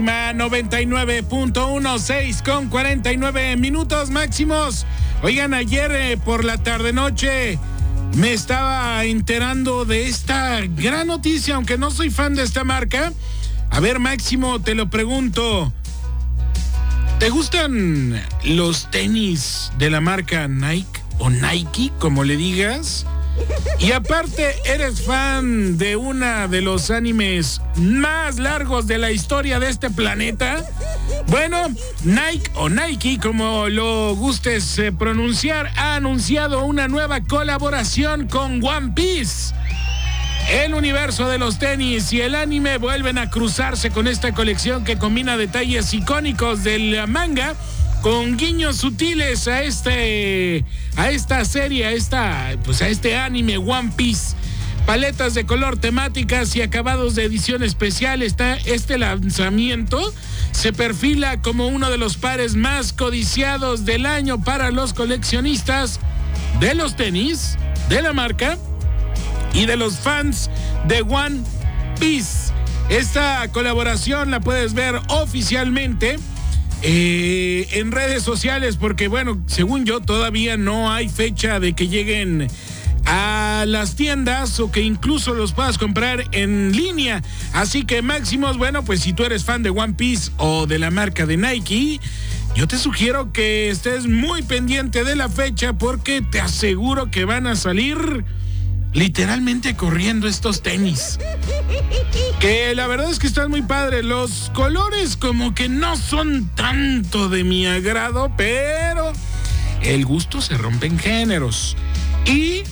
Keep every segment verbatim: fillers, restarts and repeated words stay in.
noventa y nueve punto uno, seis con cuarenta y nueve minutos máximos. Oigan, ayer eh, por la tarde noche me estaba enterando de esta gran noticia, aunque no soy fan de esta marca. A ver, Máximo, te lo pregunto. ¿Te gustan los tenis de la marca Nike o Nike, como le digas? Y aparte, ¿eres fan de una de los animes más largos de la historia de este planeta? Bueno, Nike o Nike, como lo gustes eh, pronunciar, ha anunciado una nueva colaboración con One Piece. El universo de los tenis y el anime vuelven a cruzarse con esta colección que combina detalles icónicos del manga con guiños sutiles a este a esta serie, a esta pues a este anime One Piece. Paletas de color, temáticas y acabados de edición especial. Está este lanzamiento se perfila como uno de los pares más codiciados del año para los coleccionistas de los tenis de la marca y de los fans de One Piece. Esta colaboración la puedes ver oficialmente Eh, en redes sociales, porque bueno, según yo todavía no hay fecha de que lleguen a las tiendas o que incluso los puedas comprar en línea. Así que Máximos, bueno, pues si tú eres fan de One Piece o de la marca de Nike, yo te sugiero que estés muy pendiente de la fecha, porque te aseguro que van a salir literalmente corriendo estos tenis. Que la verdad es que están muy padres. Los colores como que no son tanto de mi agrado, pero el gusto se rompe en géneros. Y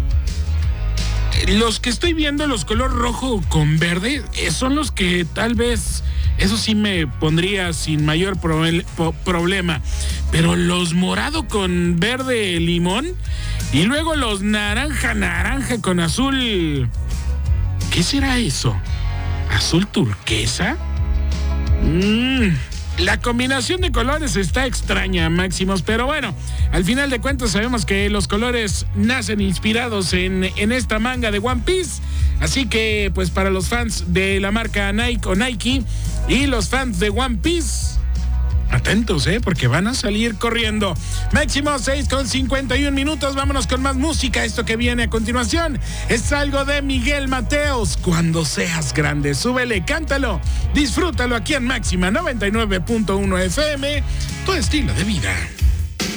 los que estoy viendo, los color rojo con verde, son los que tal vez, eso sí me pondría sin mayor pro- problema. Pero los morado con verde limón y luego los naranja, naranja con azul. ¿Qué será eso? ¿Azul turquesa? Mm, la combinación de colores está extraña, Máximos, pero bueno, al final de cuentas sabemos que los colores nacen inspirados en, en esta manga de One Piece. Así que, pues para los fans de la marca Nike o Nike y los fans de One Piece, atentos, ¿eh? Porque van a salir corriendo. Máximo seis con cincuenta y un minutos. Vámonos con más música. Esto que viene a continuación es algo de Miguel Mateos. Cuando seas grande, súbele, cántalo, disfrútalo aquí en Máxima noventa y nueve punto uno F M. Tu estilo de vida.